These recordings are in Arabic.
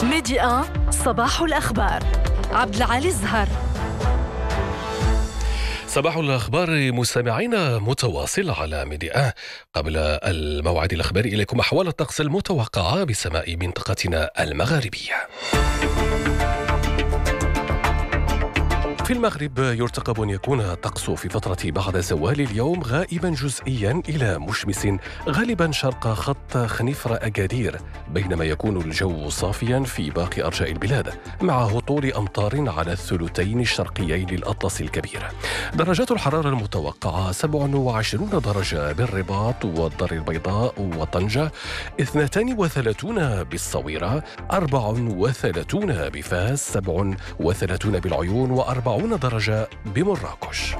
ميديا صباح الأخبار. عبد العالي الزهر. صباح الأخبار مستمعينا متواصل على ميديا. قبل الموعد الأخباري إليكم أحوال الطقس المتوقعة بسماء منطقتنا المغاربية. في المغرب يرتقب أن يكون الطقس في فترة بعد زوال اليوم غائبا جزئيا إلى مشمس غالبا شرق خط خنيفر أكادير، بينما يكون الجو صافيا في باقي أرجاء البلاد مع هطول أمطار على الثلثين الشرقيين للأطلس الكبير. درجات الحرارة المتوقعة 27 درجة بالرباط والدار البيضاء وطنجة، 32 بالصويرة، 34 بفاس، 37 بالعيون، و40 درجة بمراكش.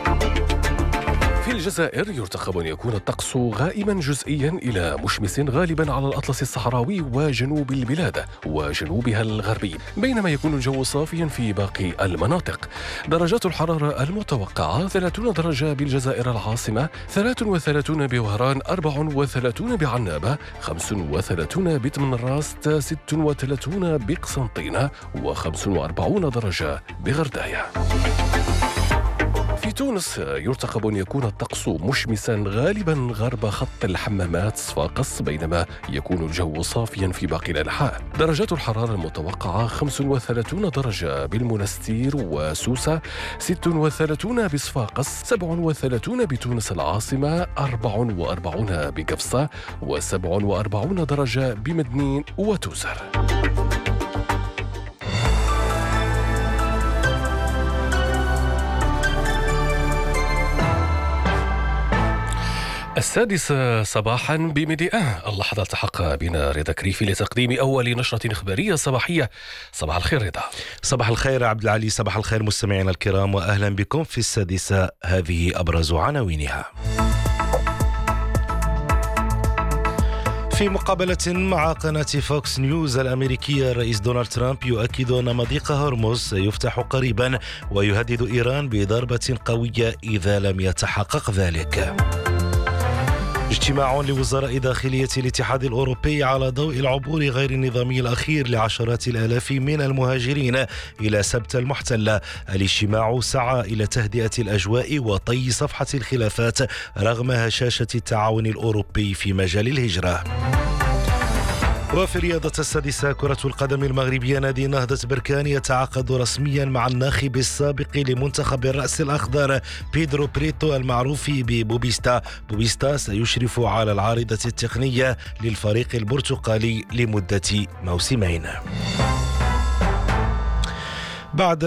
في الجزائر يرتقب أن يكون الطقس غائما جزئيا إلى مشمس غالبا على الأطلس الصحراوي وجنوب البلاد وجنوبها الغربي، بينما يكون الجو صافيا في باقي المناطق. درجات الحرارة المتوقعة 30 درجة بالجزائر العاصمة، 33 بوهران، 34 بعنابة، 35 بتمنراس، 36 بقسنطينة، و45 درجة بغرداية. في تونس يرتقب أن يكون الطقس مشمسا غالبا غرب خط الحمامات صفاقس، بينما يكون الجو صافيا في باقي الأنحاء. درجات الحرارة المتوقعة 35 درجة بالمنستير وسوسة، 36 بصفاقس، 37 بتونس العاصمة، 44 بقفصة، و47 درجة بمدنين وتوزر. السادسة صباحا بميديا. اللحظة التحق بنا رضا كريفي لتقديم أول نشرة إخبارية صباحية. صباح الخير رضا. صباح الخير عبد العالي، صباح الخير مستمعينا الكرام، وأهلا بكم في السادسة. هذه أبرز عناوينها. في مقابلة مع قناة فوكس نيوز الأمريكية، الرئيس دونالد ترامب يؤكد أن مضيق هرمز سيفتح قريبا، ويهدد إيران بضربة قوية إذا لم يتحقق ذلك. اجتماع لوزراء داخلية الاتحاد الأوروبي على ضوء العبور غير النظامي الأخير لعشرات الآلاف من المهاجرين إلى سبت المحتلة. الاجتماع سعى إلى تهدئة الأجواء وطي صفحة الخلافات رغم هشاشة التعاون الأوروبي في مجال الهجرة. وفي الرياضة السادسة، كرة القدم المغربية، نادي نهضة بركان يتعاقد رسميا مع الناخب السابق لمنتخب الرأس الأخضر بيدرو بريتو المعروف ببوبيستا. بوبيستا سيشرف على العارضة التقنية للفريق البرتقالي لمدة موسمين. بعد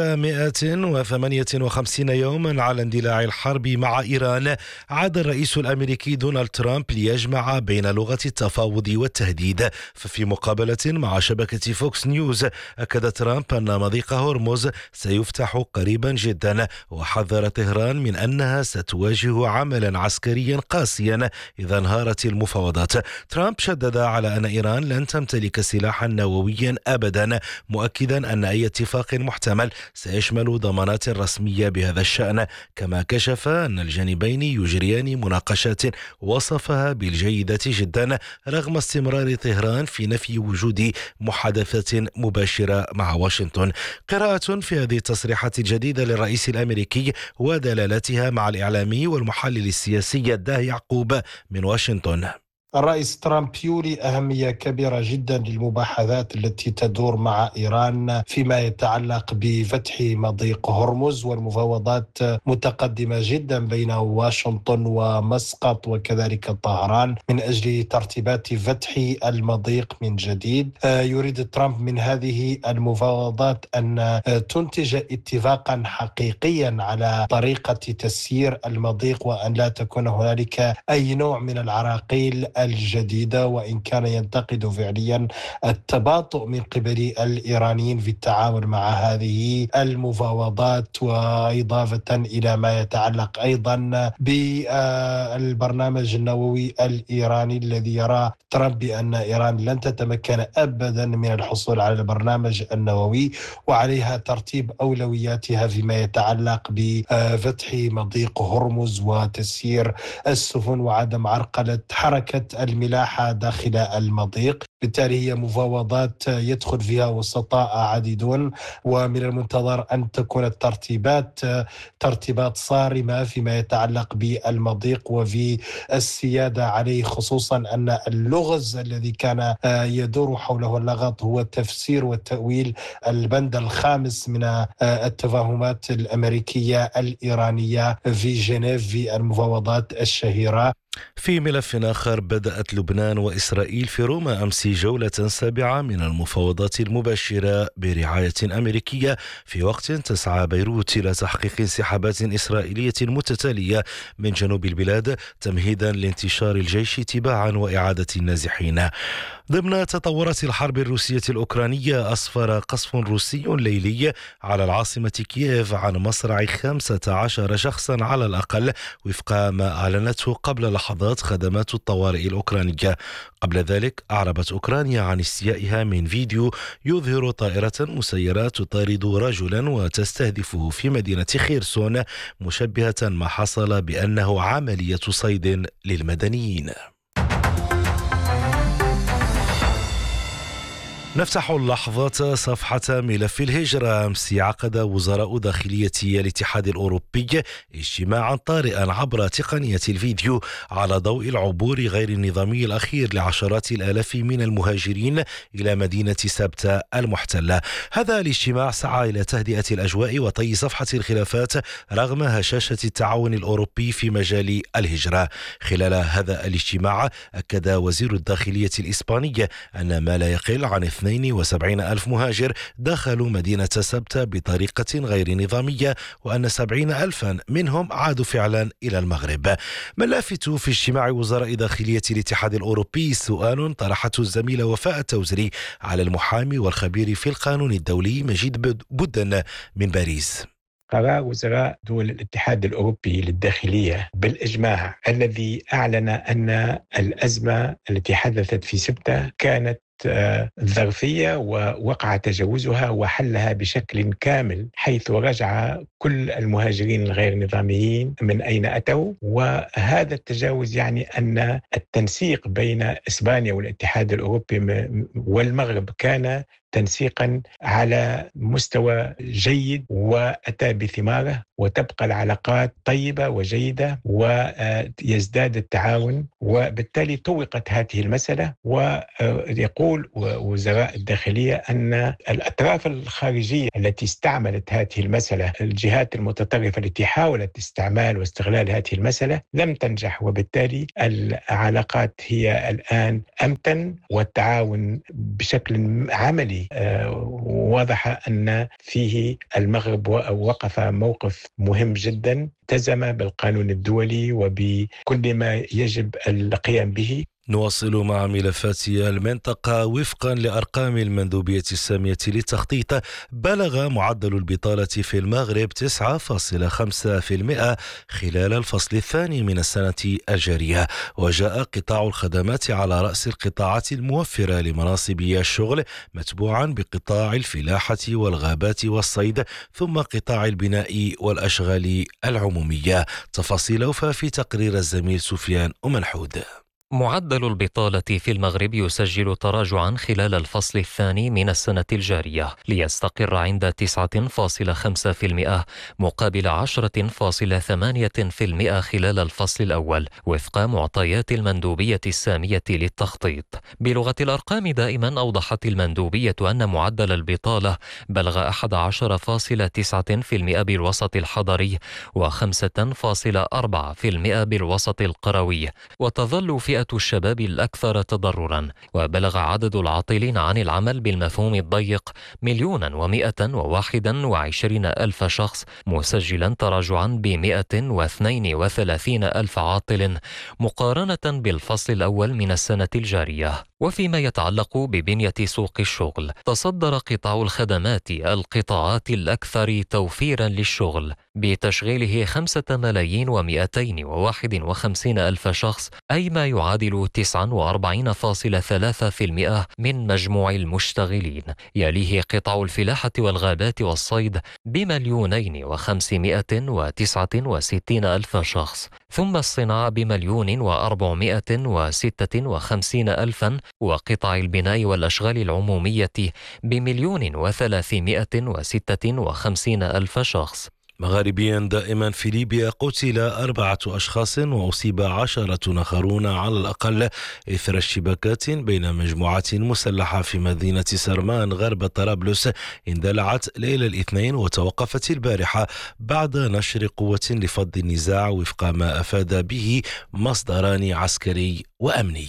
158 يوما على اندلاع الحرب مع إيران، عاد الرئيس الأمريكي دونالد ترامب ليجمع بين لغة التفاوض والتهديد. ففي مقابلة مع شبكة فوكس نيوز، أكد ترامب أن مضيق هرمز سيفتح قريبا جدا، وحذر طهران من أنها ستواجه عملا عسكريا قاسيا إذا انهارت المفاوضات. ترامب شدد على أن إيران لن تمتلك سلاحا نوويا أبدا، مؤكدا أن أي اتفاق محتمل سيشمل ضمانات رسمية بهذا الشأن. كما كشف أن الجانبين يجريان مناقشات وصفها بالجيدة جدا رغم استمرار طهران في نفي وجود محادثات مباشرة مع واشنطن. قراءة في هذه التصريحات الجديدة للرئيس الأمريكي ودلالتها مع الإعلامي والمحلل السياسي الداه يعقوب من واشنطن. الرئيس ترامب يولي أهمية كبيرة جدا للمباحثات التي تدور مع إيران فيما يتعلق بفتح مضيق هرمز، والمفاوضات متقدمة جدا بين واشنطن ومسقط وكذلك طهران من أجل ترتيبات فتح المضيق من جديد. يريد ترامب من هذه المفاوضات أن تنتج اتفاقا حقيقيا على طريقة تسيير المضيق، وأن لا تكون هنالك أي نوع من العراقيل الجديدة، وإن كان ينتقد فعليا التباطؤ من قبل الإيرانيين في التعامل مع هذه المفاوضات، وإضافة إلى ما يتعلق أيضا بالبرنامج النووي الإيراني الذي يرى ترامب بأن إيران لن تتمكن أبدا من الحصول على البرنامج النووي، وعليها ترتيب أولوياتها فيما يتعلق بفتح مضيق هرمز وتسيير السفن وعدم عرقلة حركة الملاحة داخل المضيق. بالتالي هي مفاوضات يدخل فيها وسطاء عديدون، ومن المنتظر أن تكون الترتيبات ترتيبات صارمة فيما يتعلق بالمضيق وفي السيادة عليه، خصوصا أن اللغز الذي كان يدور حوله اللغط هو تفسير وتأويل البند الخامس من التفاهمات الأمريكية الإيرانية في جنيف في المفاوضات الشهيرة. في ملف آخر، بدأت لبنان وإسرائيل في روما أمس جولة سابعة من المفاوضات المباشرة برعاية أمريكية، في وقت تسعى بيروت إلى تحقيق انسحابات إسرائيلية متتالية من جنوب البلاد تمهيدا لانتشار الجيش تباعا وإعادة النازحين. ضمن تطورات الحرب الروسية الأوكرانية، أسفر قصف روسي ليلي على العاصمة كييف عن مصرع 15 شخصا على الأقل، وفق ما أعلنته قبل لحظات خدمات الطوارئ الأوكرانية. قبل ذلك أعربت أوكرانيا عن استيائها من فيديو يظهر طائرة مسيرة تطارد رجلا وتستهدفه في مدينة خيرسون، مشبهة ما حصل بأنه عملية صيد للمدنيين. نفتح اللحظة صفحة ملف الهجرة. أمس عقد وزراء داخلية الاتحاد الأوروبي اجتماعا طارئا عبر تقنية الفيديو على ضوء العبور غير النظامي الأخير لعشرات الآلاف من المهاجرين إلى مدينة سبتة المحتلة. هذا الاجتماع سعى إلى تهدئة الأجواء وطي صفحة الخلافات رغم هشاشة التعاون الأوروبي في مجال الهجرة. خلال هذا الاجتماع أكد وزير الداخلية الإسباني أن ما لا يقل عن 72 ألف مهاجر دخلوا مدينة سبتة بطريقة غير نظامية، وأن 70 ألفا منهم عادوا فعلا إلى المغرب. ما اللافت في اجتماع وزراء داخلية الاتحاد الأوروبي سؤال طرحته الزميلة وفاء التوزري على المحامي والخبير في القانون الدولي مجيد بودن من باريس. قرار وزراء دول الاتحاد الأوروبي للداخلية بالإجماع الذي أعلن أن الأزمة التي حدثت في سبتة كانت ظرفية ووقع تجاوزها وحلها بشكل كامل، حيث رجع كل المهاجرين الغير نظاميين من أين أتوا. وهذا التجاوز يعني أن التنسيق بين إسبانيا والاتحاد الأوروبي والمغرب كان تنسيقا على مستوى جيد وأتى بثماره، وتبقى العلاقات طيبة وجيدة ويزداد التعاون، وبالتالي طوقت هذه المسألة. ويقول وزراء الداخلية أن الأطراف الخارجية التي استعملت هذه المسألة، الجهات المتطرفة التي حاولت استعمال واستغلال هذه المسألة، لم تنجح، وبالتالي العلاقات هي الآن أمتن والتعاون بشكل عملي واضح أن فيه المغرب وقف موقف مهم جدا، التزم بالقانون الدولي وبكل ما يجب القيام به. نواصل مع ملفات المنطقة. وفقا لأرقام المندوبية السامية للتخطيط، بلغ معدل البطالة في المغرب 9.5% خلال الفصل الثاني من السنة الجارية، وجاء قطاع الخدمات على رأس القطاعات الموفرة لمناصب الشغل، متبوعا بقطاع الفلاحة والغابات والصيد، ثم قطاع البناء والأشغال العمومية. تفاصيل في تقرير الزميل سفيان أمنحود. معدل البطالة في المغرب يسجل تراجعا خلال الفصل الثاني من السنة الجارية، ليستقر عند 9.5% مقابل 10.8% خلال الفصل الأول، وفق معطيات المندوبية السامية للتخطيط. بلغة الأرقام دائما أوضحت المندوبية أن معدل البطالة بلغ 11.9% بالوسط الحضري و5.4% بالوسط القروي، وتظل فئة الشباب الأكثر تضررا. وبلغ عدد العاطلين عن العمل بالمفهوم الضيق 1,121,000 شخص، مسجلا تراجعا ب132,000 عاطل مقارنة بالفصل الأول من السنة الجارية. وفيما يتعلق ببنية سوق الشغل، تصدر قطاع الخدمات القطاعات الأكثر توفيرا للشغل، بتشغيله 5,251,000 شخص، أي ما يعادل 49.3% من مجموع المشتغلين. يليه قطاع الفلاحة والغابات والصيد ب1,569,000 شخص، ثم الصناعة ب1,456,000، وقطاع البناء والأشغال العمومية ب1,356,000 شخص. مغاربيا دائما في ليبيا قتل 4 أشخاص وأصيب 10 آخرون على الأقل إثر اشتباكات بين مجموعات مسلحة في مدينة سرمان غرب طرابلس اندلعت ليلة الاثنين وتوقفت البارحة بعد نشر قوة لفض النزاع وفق ما أفاد به مصدران عسكري وأمني.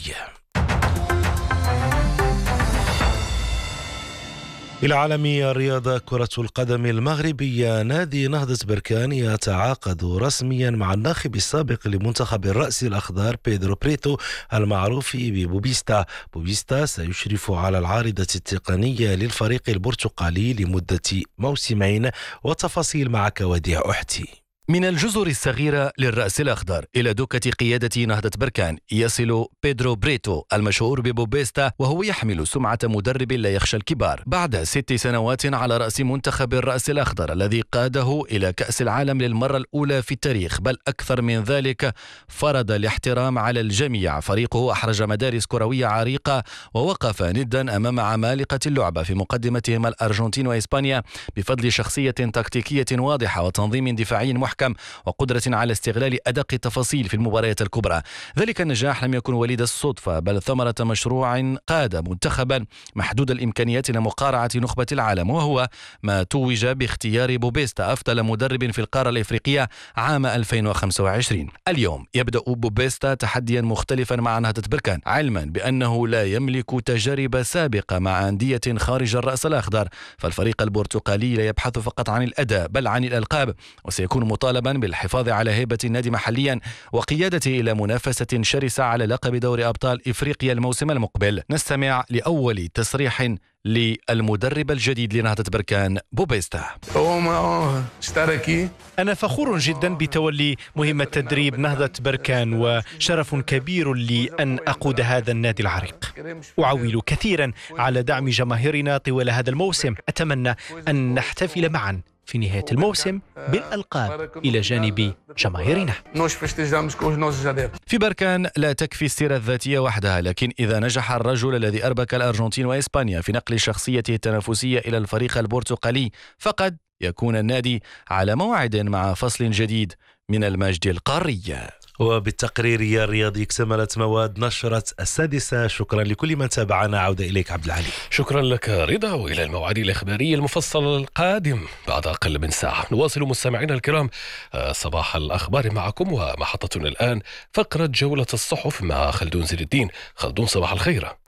إلى عالم الرياضة، كرة القدم المغربية، نادي نهضة بركان يتعاقد رسميا مع الناخب السابق لمنتخب الرأس الأخضر بيدرو بريتو المعروف ببوبيستا. بوبيستا سيشرف على العارضة التقنية للفريق البرتقالي لمدة موسمين. وتفاصيل معك وديع أحتي. من الجزر الصغيرة للرأس الأخضر إلى دكة قيادة نهضة بركان يصل بيدرو بريتو المشهور ببوبيستا، وهو يحمل سمعة مدرب لا يخشى الكبار. بعد 6 سنوات على رأس منتخب الرأس الأخضر الذي قاده إلى كأس العالم للمرة الأولى في التاريخ، بل أكثر من ذلك، فرض الاحترام على الجميع. فريقه أحرج مدارس كروية عريقة ووقف ندا أمام عمالقة اللعبة في مقدمتهما الأرجنتين وإسبانيا بفضل شخصية تكتيكية واضحة وتنظيم دفاعي محكم وقدرة على استغلال أدق التفاصيل في المباريات الكبرى. ذلك النجاح لم يكن وليد الصدفة، بل ثمرة مشروع قاد منتخبا محدود الإمكانيات لمقارعة نخبة العالم، وهو ما توج باختيار بوبيستا أفضل مدرب في القارة الإفريقية عام 2025. اليوم يبدأ بوبيستا تحديا مختلفا مع نهضة بركان، علما بأنه لا يملك تجارب سابقة مع أندية خارج الرأس الأخضر. فالفريق البرتقالي لا يبحث فقط عن الأداء بل عن الألقاب، وسيكون مطالبا بالحفاظ على هيبة النادي محليا وقيادته إلى منافسة شرسة على لقب دوري أبطال إفريقيا الموسم المقبل. نستمع لأول تصريح للمدرب الجديد لنهضة بركان بوبيستا. أنا فخور جدا بتولي مهمة تدريب نهضة بركان، وشرف كبير لي أن أقود هذا النادي العريق. أعول كثيرا على دعم جماهيرنا طوال هذا الموسم. أتمنى أن نحتفل معا في نهاية الموسم بالألقاب إلى جانب جماهيرنا. في بركان لا تكفي السيرة الذاتية وحدها، لكن إذا نجح الرجل الذي أربك الأرجنتين وإسبانيا في نقل شخصيته التنافسية إلى الفريق البرتقالي، فقد يكون النادي على موعد مع فصل جديد من المجد القاري. وبالتقرير الرياضي اكتملت مواد نشرة 6. شكرا لكل من تابعنا. عودة إليك عبد العلي. شكرا لك رضا، وإلى الموعد الإخباري المفصل القادم بعد أقل من ساعة. نواصل مستمعينا الكرام صباح الأخبار معكم، ومحطتنا الآن فقرة جولة الصحف مع خلدون زين الدين. خلدون، صباح الخير.